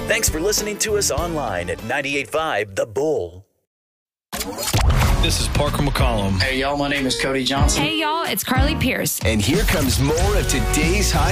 Thanks for listening to us online at 98.5 The Bull. This is Parker McCollum. Hey, y'all, my name is Cody Johnson. Hey, y'all, it's Carly Pierce. And here comes more of today's hot